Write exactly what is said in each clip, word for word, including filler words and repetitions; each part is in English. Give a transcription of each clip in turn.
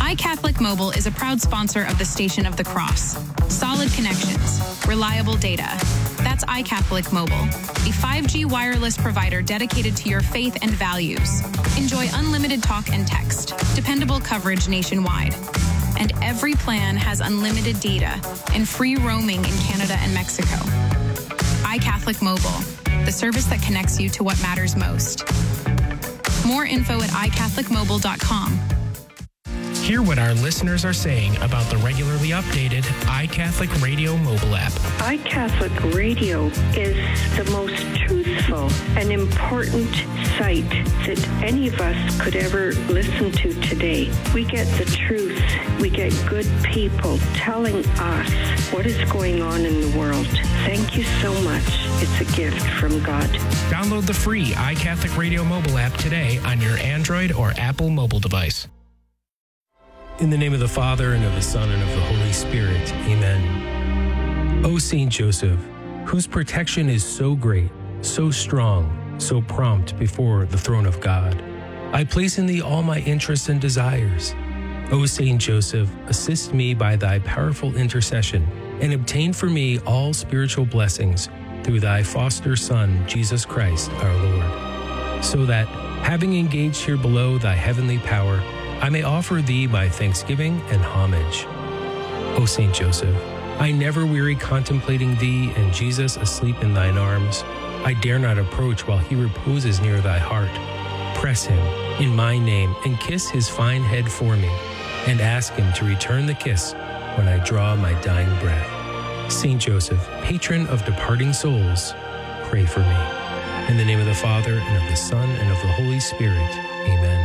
iCatholic Mobile is a proud sponsor of the Station of the Cross. Solid connections, reliable data. That's iCatholic Mobile, a five G wireless provider dedicated to your faith and values. Enjoy unlimited talk and text, dependable coverage nationwide. And every plan has unlimited data and free roaming in Canada and Mexico. iCatholic Mobile, the service that connects you to what matters most. More info at i catholic mobile dot com. Hear what our listeners are saying about the regularly updated iCatholic Radio mobile app. iCatholic Radio is the most truthful and important site that any of us could ever listen to today. We get the truth. We get good people telling us what is going on in the world. Thank you so much. It's a gift from God. Download the free iCatholic Radio mobile app today on your Android or Apple mobile device. In the name of the Father, and of the Son, and of the Holy Spirit. Amen. O Saint Joseph, whose protection is so great, so strong, so prompt before the throne of God, I place in thee all my interests and desires. O Saint Joseph, assist me by thy powerful intercession, and obtain for me all spiritual blessings through thy foster Son, Jesus Christ, our Lord, so that, having engaged here below thy heavenly power, I may offer thee my thanksgiving and homage. O Saint Joseph, I never weary contemplating thee and Jesus asleep in thine arms. I dare not approach while he reposes near thy heart. Press him in my name and kiss his fine head for me, and ask him to return the kiss when I draw my dying breath. Saint Joseph, patron of departing souls, pray for me. In the name of the Father, and of the Son, and of the Holy Spirit. Amen.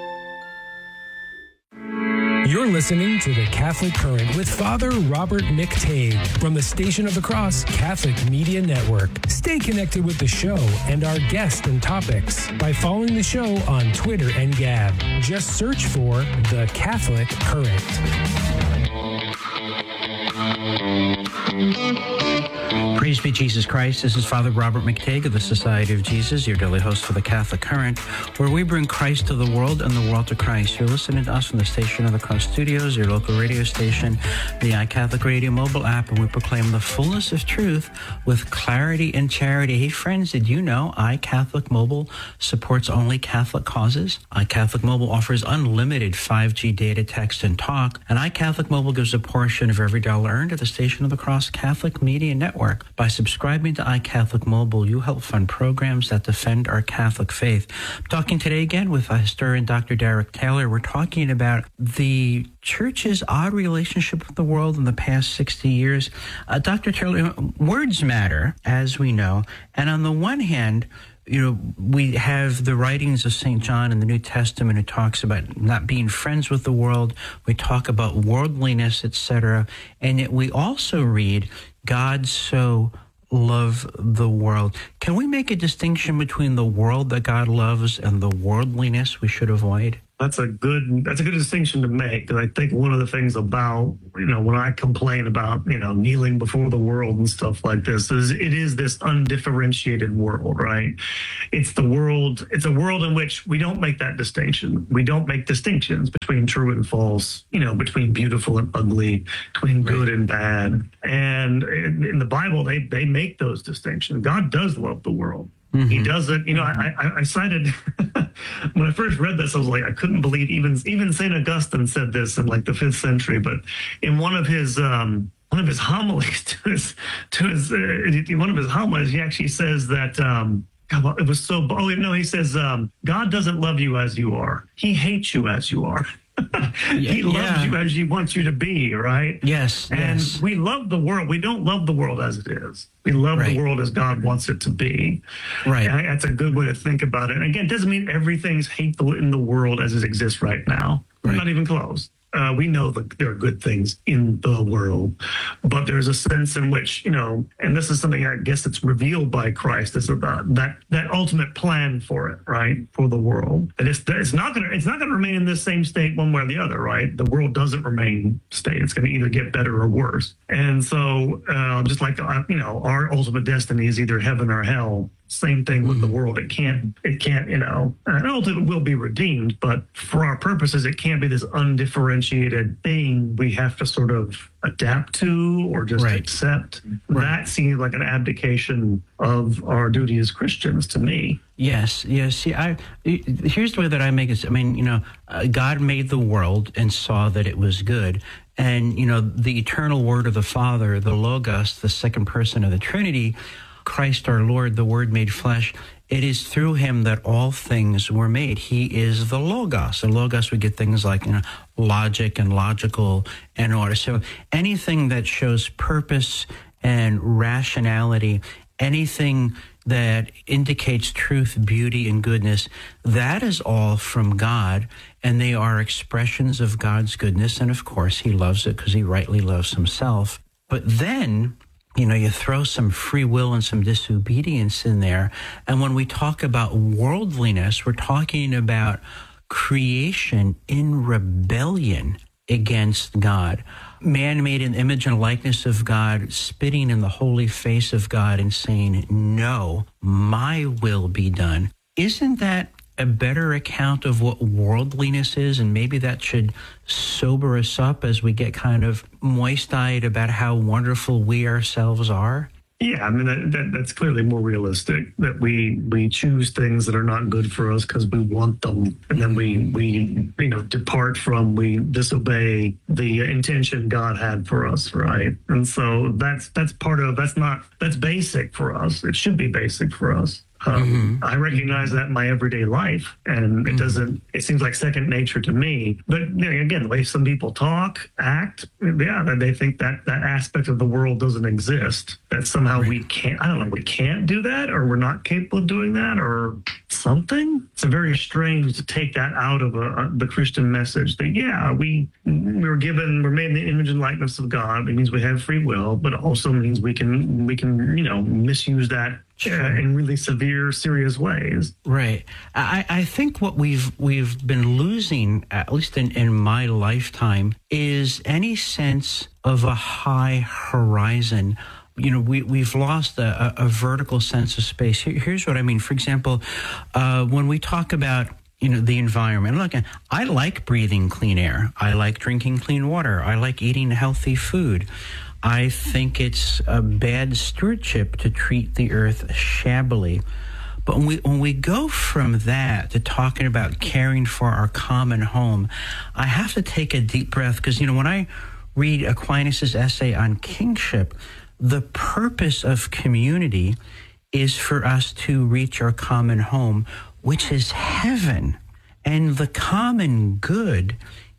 You're listening to The Catholic Current with Father Robert McTague from the Station of the Cross Catholic Media Network. Stay connected with the show and our guests and topics by following the show on Twitter and Gab. Just search for The Catholic Current. Praise be Jesus Christ. This is Father Robert McTague of the Society of Jesus, your daily host for the Catholic Current, where we bring Christ to the world and the world to Christ. You're listening to us from the Station of the Cross Studios, your local radio station, the iCatholic Radio mobile app, and we proclaim the fullness of truth with clarity and charity. Hey, friends, did you know iCatholic Mobile supports only Catholic causes? iCatholic Mobile offers unlimited five G data, text, and talk, and iCatholic Mobile gives a portion of every dollar earned to the Station of the Cross Catholic Media Network. By subscribing to iCatholic Mobile, you help fund programs that defend our Catholic faith. I'm talking today again with a historian, Doctor Derek Taylor. We're talking about the Church's odd relationship with the world in the past sixty years. Uh, Doctor Taylor, words matter, as we know. And on the one hand, you know, we have the writings of Saint John in the New Testament who talks about not being friends with the world. We talk about worldliness, et cetera. And yet we also read, God so loved the world. Can we make a distinction between the world that God loves and the worldliness we should avoid? That's a good, that's a good distinction to make. And I think one of the things about, you know, when I complain about, you know, kneeling before the world and stuff like this is it is this undifferentiated world, right? It's the world, it's a world in which we don't make that distinction. We don't make distinctions between true and false, you know, between beautiful and ugly, between good and bad. And in, in the Bible, they, they make those distinctions. God does love the world. Mm-hmm. He doesn't, you know, I, I, I cited, when I first read this, I was like, I couldn't believe even, even Saint Augustine said this in like the fifth century, but in one of his, um, one of his homilies to his, to his, uh, in one of his homilies, he actually says that, um, God, it was so, oh no, he says, um, God doesn't love you as you are. He hates you as you are. He yeah. loves you as he wants you to be, right? Yes. And yes. we love the world. We don't love the world as it is. We love right. the world as God wants it to be. Right. And that's a good way to think about it. And again, it doesn't mean everything's hateful in the world as it exists right now. We're right. not even close. Uh, we know that there are good things in the world, but there's a sense in which, you know, and this is something I guess that's revealed by Christ, is about that that ultimate plan for it, right, for the world. And it's it's not gonna it's not gonna remain in this same state one way or the other, right? The world doesn't remain state; it's going to either get better or worse. And so, uh, just like uh, you know, our ultimate destiny is either heaven or hell. Same thing with the world. It can't, it can't, you know, and ultimately it will be redeemed, but for our purposes, it can't be this undifferentiated thing we have to sort of adapt to or just Right. accept. Right. That seems like an abdication of our duty as Christians to me. Yes, yes. See, I here's the way that I make it. I mean, you know, uh, God made the world and saw that it was good. And, you know, the eternal word of the Father, the Logos, the second person of the Trinity, Christ our Lord, the Word made flesh, it is through him that all things were made. He is the Logos. The Logos, we get things like, you know, logic and logical and order. So anything that shows purpose and rationality, anything that indicates truth, beauty, and goodness, that is all from God, and they are expressions of God's goodness. And of course, he loves it because he rightly loves himself. But then, you know, you throw some free will and some disobedience in there. And when we talk about worldliness, we're talking about creation in rebellion against God. Man made in the image and likeness of God, spitting in the holy face of God and saying, no, my will be done. Isn't that a better account of what worldliness is? And maybe that should sober us up as we get kind of moist-eyed about how wonderful we ourselves are. Yeah, I mean, that, that, that's clearly more realistic, that we we choose things that are not good for us because we want them. And then we, we, you know, depart from, we disobey the intention God had for us, right? And so that's that's part of, that's not, that's basic for us. It should be basic for us. Um, mm-hmm. I recognize that in my everyday life, and it mm-hmm. doesn't, it seems like second nature to me. But you know, again, the way some people talk, act, yeah, they think that that aspect of the world doesn't exist, that somehow right. we can't, I don't know, we can't do that, or we're not capable of doing that, or something. It's very strange to take that out of a, a, the Christian message that, yeah, we, we were given, we're made in the image and likeness of God. It means we have free will, but it also means we can, we can, you know, misuse that Uh, in really severe, serious ways. Right. I, I think what we've we've been losing, at least in, in my lifetime, is any sense of a high horizon. You know, we, we've lost a, a vertical sense of space. Here, here's what I mean. For example, uh, when we talk about, you know, the environment, look, I like breathing clean air. I like drinking clean water. I like eating healthy food. I think it's a bad stewardship to treat the earth shabbily. But when we, when we go from that to talking about caring for our common home, I have to take a deep breath because, you know, when I read Aquinas' essay on kingship, the purpose of community is for us to reach our common home, which is heaven. And the common good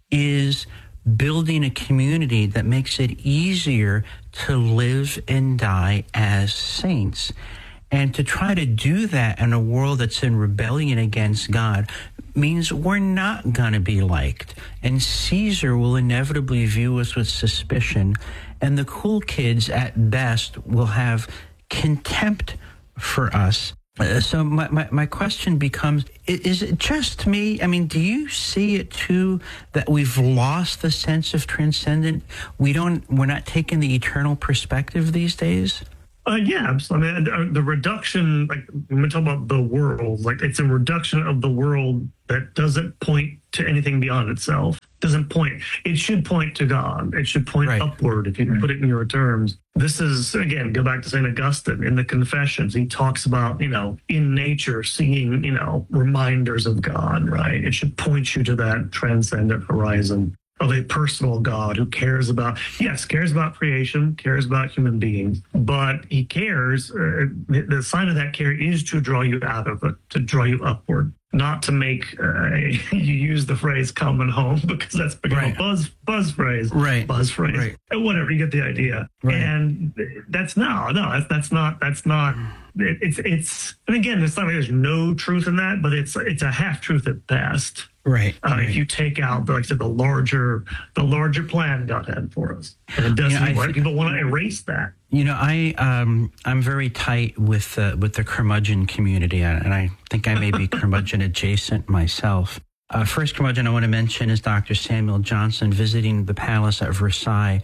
is building a community that makes it easier to live and die as saints. And to try to do that in a world that's in rebellion against God means we're not going to be liked. And Caesar will inevitably view us with suspicion. And the cool kids at best will have contempt for us. Uh, so my, my, my question becomes, is it just me? I mean, do you see it too, that we've lost the sense of transcendent? We don't, we're not taking the eternal perspective these days? Uh, yeah, I mean, the reduction, like when we talk about the world, like it's a reduction of the world that doesn't point to anything beyond itself. Doesn't point. It should point to God. It should point right. upward, if you can put it in your terms. This is, again, go back to Saint Augustine in the Confessions. He talks about, you know, in nature, seeing, you know, reminders of God, right? It should point you to that transcendent horizon of a personal God who cares about, yes, cares about creation, cares about human beings, but he cares, uh, the, the sign of that care is to draw you out of it, to draw you upward, not to make, uh, you use the phrase common home because that's become right. a buzz buzz phrase, right. buzz phrase, right. whatever, you get the idea. Right. And that's no, no, that's, that's not, that's not, it, it's, it's, and again, it's not like there's no truth in that, but it's, it's a half truth at best. Right, uh, right. If you take out, like I said, the larger, the larger plan God had for us, and it doesn't. You know, think, people want to erase that. You know, I um, I'm very tight with uh, with the curmudgeon community, and I think I may be curmudgeon adjacent myself. Uh, first curmudgeon I want to mention is Doctor Samuel Johnson visiting the palace at Versailles,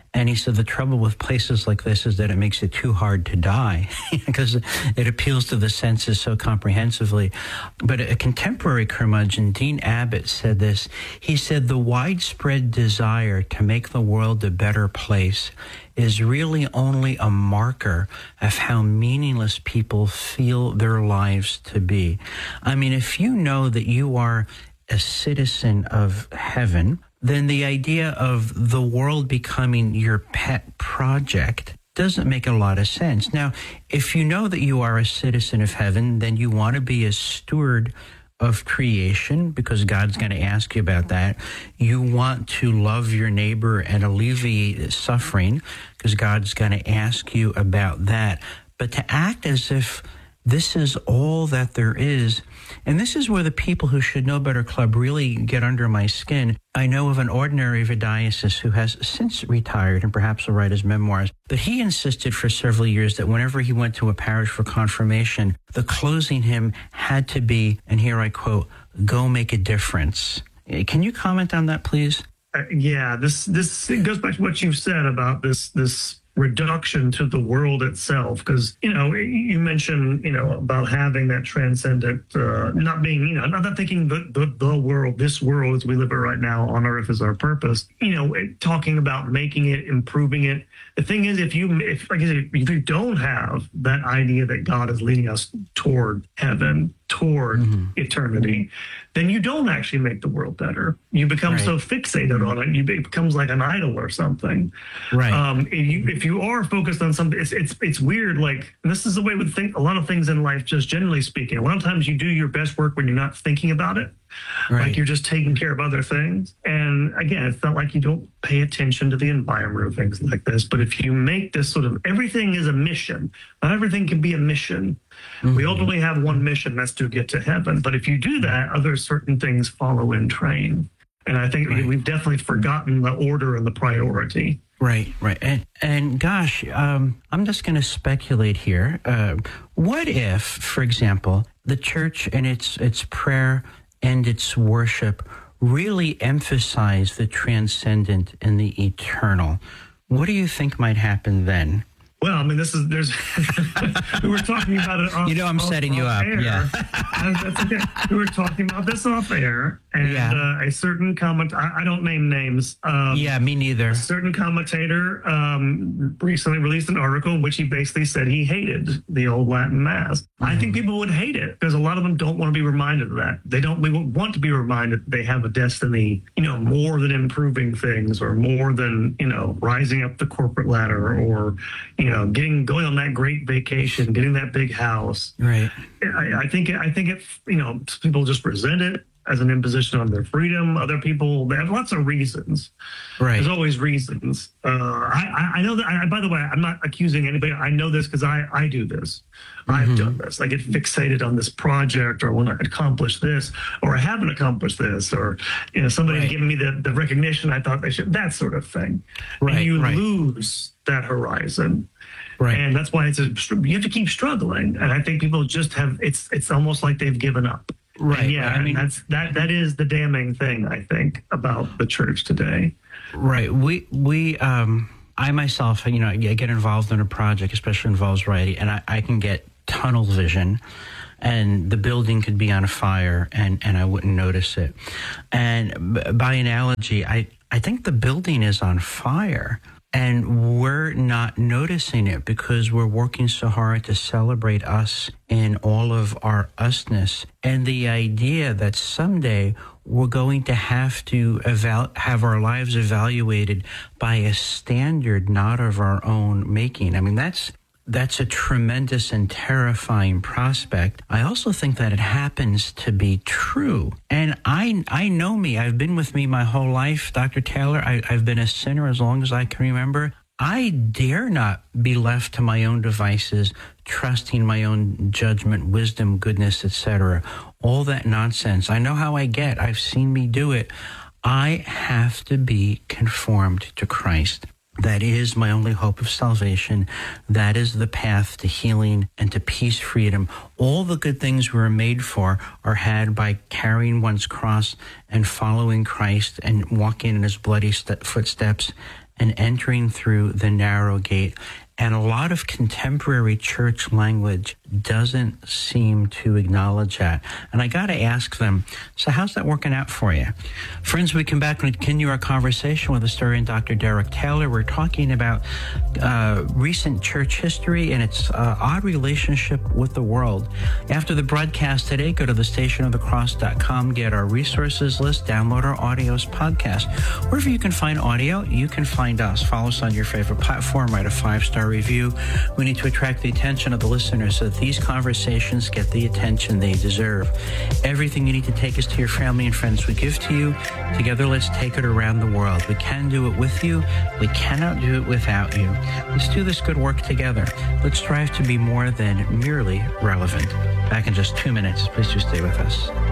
And he said the trouble with places like this is that it makes it too hard to die because it appeals to the senses so comprehensively. But a contemporary curmudgeon, Dean Abbott, said this. He said the widespread desire to make the world a better place is really only a marker of how meaningless people feel their lives to be. I mean, if you know that you are a citizen of heaven, then the idea of the world becoming your pet project doesn't make a lot of sense. Now, if you know that you are a citizen of heaven, then you want to be a steward of creation because God's going to ask you about that. You want to love your neighbor and alleviate suffering because God's going to ask you about that. But to act as if this is all that there is, and this is where the people who should know better club really get under my skin. I know of an ordinary of a diocese who has since retired and perhaps will write his memoirs, but he insisted for several years that whenever he went to a parish for confirmation, the closing hymn had to be, and here I quote, "Go make a difference." Can you comment on that, please? Uh, yeah, this this it goes back to what you've said about this this reduction to the world itself, because you know you mentioned you know about having that transcendent, uh, not being you know not, not thinking the, the the world, this world as we live it right now on earth is our purpose. You know, talking about making it, improving it. The thing is, if you if like I said, if you don't have that idea that God is leading us toward heaven, toward mm-hmm. eternity, then you don't actually make the world better. You become right. so fixated on it, you, it becomes like an idol or something. Right. Um, if you if you are focused on something, it's it's it's weird. Like, and this is the way we think a lot of things in life. Just generally speaking, a lot of times you do your best work when you're not thinking about it. Right. Like you're just taking care of other things. And again, it's not like you don't pay attention to the environment or things like this. But if you make this sort of, everything is a mission. Not everything can be a mission. Mm-hmm. We ultimately have one mission, that's to get to heaven. But if you do that, other certain things follow in train. And I think right. we've definitely forgotten the order and the priority. Right, right. And, and gosh, um, I'm just going to speculate here. Uh, what if, for example, the church and its its prayer and its worship really emphasize the transcendent and the eternal? What do you think might happen then? Well, I mean, this is, there's, we were talking about it off, You know, I'm off, setting off you up, air. yeah. That's okay. We were talking about this off air, and yeah. uh, a certain comment, I, I don't name names. Um, yeah, me neither. A certain commentator um, recently released an article in which he basically said he hated the old Latin Mass. Mm-hmm. I think people would hate it because a lot of them don't want to be reminded of that. They don't we want to be reminded that they have a destiny, you know, more than improving things or more than, you know, rising up the corporate ladder or, you know, getting going on that great vacation, getting that big house. Right. I, I think I think it, you know, people just resent it as an imposition on their freedom. Other people, they have lots of reasons. Right. There's always reasons. Uh, I, I know that, I, by the way, I'm not accusing anybody. I know this because I, I do this. Mm-hmm. I've done this. I get fixated on this project or when I accomplish this or I haven't accomplished this or, you know, somebody's right. giving me the, the recognition I thought they should, that sort of thing. Right. And you right. lose that horizon. Right. And that's why it's a, you have to keep struggling. And I think people just have, it's it's almost like they've given up. Right. And yeah. I mean, that's, that, that is the damning thing, I think, about the church today. Right. We, we, um, I myself, you know, I get involved in a project, especially involves writing, and I, I can get tunnel vision and the building could be on fire and, and I wouldn't notice it. And by analogy, I, I think the building is on fire. And we're not noticing it because we're working so hard to celebrate us in all of our usness. And the idea that someday we're going to have to eval- have our lives evaluated by a standard not of our own making. I mean, that's that's a tremendous and terrifying prospect. I also think that it happens to be true. And I I know me. I've been with me my whole life, Doctor Taylor. I, I've been a sinner as long as I can remember. I dare not be left to my own devices, trusting my own judgment, wisdom, goodness, et cetera. All that nonsense. I know how I get. I've seen me do it. I have to be conformed to Christ. That is my only hope of salvation. That is the path to healing and to peace, freedom. All the good things we were made for are had by carrying one's cross and following Christ and walking in his bloody st- footsteps and entering through the narrow gate. And a lot of contemporary church language doesn't seem to acknowledge that. And I got to ask them, so how's that working out for you? Friends, we come back and continue our conversation with historian Doctor Derek Taylor. We're talking about uh, recent church history and its uh, odd relationship with the world. After the broadcast today, go to the station of the cross dot com, get our resources list, download our audios podcast. Wherever you can find audio, you can find us. Follow us on your favorite platform, write a five-star review. We need to attract the attention of the listeners so that these conversations get the attention they deserve. Everything you need to take us to your family and friends we give to you. Together, let's take it around the world. We can do it with you. We cannot do it without you. Let's do this good work together. Let's strive to be more than merely relevant. Back in just two minutes. Please do stay with us.